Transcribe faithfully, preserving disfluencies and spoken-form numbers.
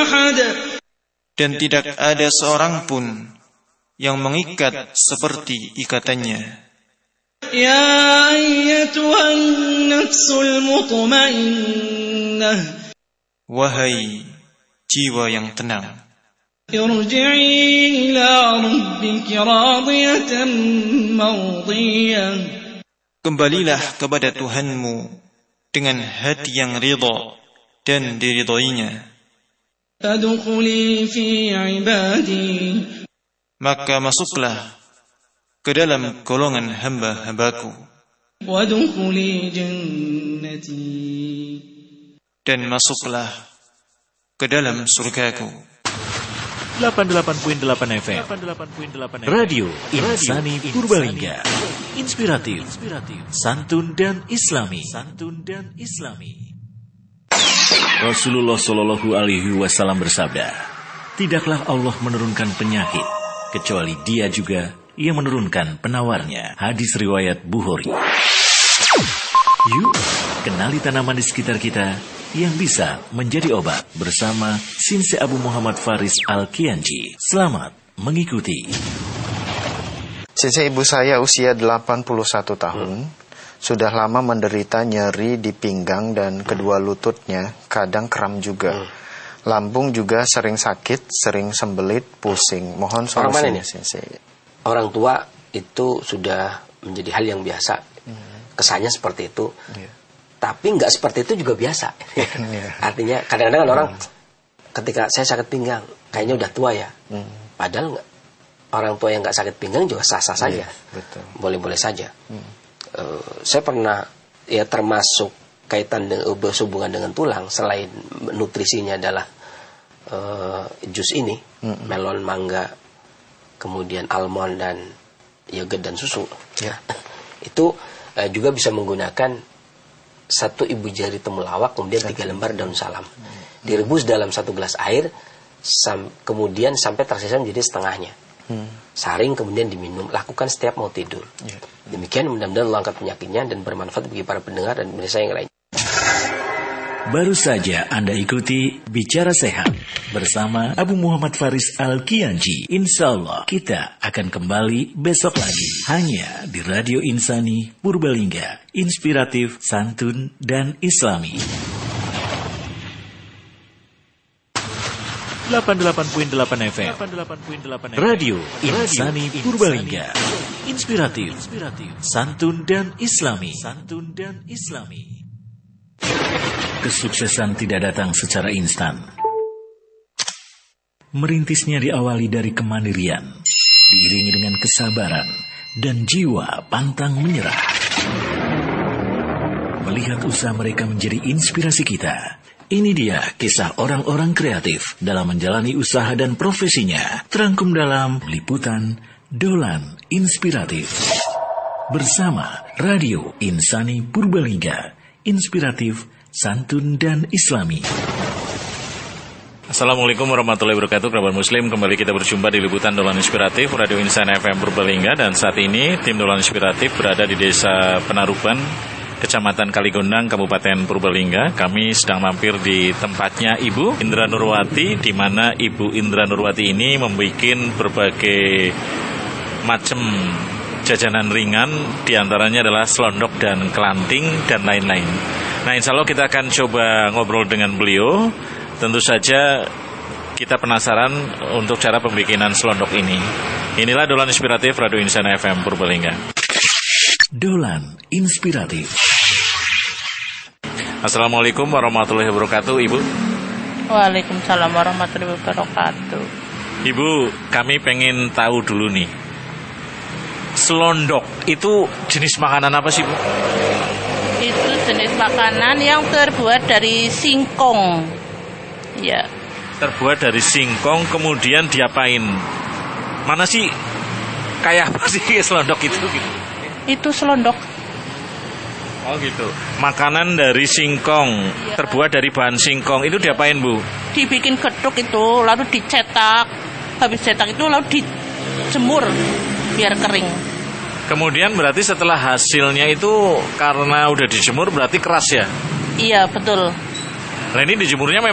أحد dan tidak ada seorang pun yang mengikat seperti ikatannya. يا أيتها النفس المطمئنة Wahai jiwa yang tenang, ارجعي إلى ربك راضية مرضية kembalilah kepada Tuhanmu dengan hati yang ridha dan diridhoinya. فادخلي في عبادي Maka masuklah ke dalam golongan hamba-hambaku وادخلي جنتي dan masuklah ke dalam surgaku. delapan puluh delapan koma delapan F M Radio Insani Purbalingga. Inspiratif, santun dan islami. Santun dan islami. Rasulullah Shallallahu Alaihi Wasallam bersabda, tidaklah Allah menurunkan penyakit kecuali Dia juga yang menurunkan penawarnya. Hadis riwayat Bukhari. Yuk, kenali tanaman di sekitar kita yang bisa menjadi obat bersama Sinse Abu Muhammad Faris Al-Kianji. Selamat mengikuti. Sinse, ibu saya usia delapan puluh satu tahun. Hmm. Sudah lama menderita nyeri di pinggang dan kedua lututnya, kadang kram juga. Hmm. Lambung juga sering sakit, sering sembelit, pusing. Mohon solusinya, Sinse. Orang tua itu sudah menjadi hal yang biasa. Hmm. Kesannya seperti itu. Yeah. Tapi nggak seperti itu juga biasa. Yeah. Artinya kadang-kadang kan orang hmm. ketika saya sakit pinggang, kayaknya udah tua ya. Hmm. Padahal gak, orang tua yang nggak sakit pinggang juga sah-sah saja. Yeah, betul. Boleh-boleh saja. Hmm. Uh, saya pernah ya termasuk kaitan dengan berhubungan dengan tulang, selain nutrisinya adalah uh, jus ini, hmm. melon, mangga, kemudian almond dan yogurt dan susu. Yeah. Itu uh, juga bisa menggunakan satu ibu jari temulawak, kemudian tiga lembar daun salam, direbus dalam satu gelas air, sam- kemudian sampai tersisa menjadi setengahnya. Hmm. Saring kemudian diminum, lakukan setiap mau tidur. Yeah. Demikian mudah-mudahan Allah angkat penyakitnya dan bermanfaat bagi para pendengar dan pemirsa yang lain. Baru saja Anda ikuti Bicara Sehat bersama Abu Muhammad Faris Al-Kianji. Insya Allah kita akan kembali besok lagi hanya di Radio Insani Purbalingga. Inspiratif, santun, dan islami. delapan puluh delapan koma delapan F M Radio Insani Purbalingga. Inspiratif, santun, dan islami. Santun dan islami. Kesuksesan tidak datang secara instan. Merintisnya diawali dari kemandirian, diiringi dengan kesabaran dan jiwa pantang menyerah. Melihat usaha mereka menjadi inspirasi kita. Ini dia kisah orang-orang kreatif dalam menjalani usaha dan profesinya. Terangkum dalam liputan Dolan Inspiratif. Bersama Radio Insani Purbalingga. Inspiratif, santun, dan islami. Assalamualaikum warahmatullahi wabarakatuh. Kerabat Muslim, kembali kita berjumpa di liputan Dolan Inspiratif Radio Insani F M Purbalingga. Dan saat ini tim Dolan Inspiratif berada di Desa Penaruban, Kecamatan Kaligondang, Kabupaten Purbalingga. Kami sedang mampir di tempatnya Ibu Indra Nurwati, di mana Ibu Indra Nurwati ini membuat berbagai macam jajanan ringan, diantaranya adalah selondok dan kelanting dan lain-lain. Nah, insya Allah kita akan coba ngobrol dengan beliau. Tentu saja kita penasaran untuk cara pembikinan selondok ini. Inilah Dolan Inspiratif Radio Insani F M Purbalingga. Dolan Inspiratif. Assalamualaikum warahmatullahi wabarakatuh, Ibu. Waalaikumsalam warahmatullahi wabarakatuh. Ibu, kami pengen tahu dulu nih, selondok itu jenis makanan apa sih, Bu? Itu jenis makanan yang terbuat dari singkong. Ya. Terbuat dari singkong, kemudian diapain? Mana sih kayak apa sih selondok itu? Itu selondok. Oh gitu. Makanan dari singkong, ya. Terbuat dari bahan singkong. Itu diapain, Bu? Dibikin getuk itu, lalu dicetak. Habis cetak itu lalu dijemur biar kering. Kemudian berarti setelah hasilnya itu karena udah dijemur berarti keras ya? Iya, betul. Nah, ini dijemurnya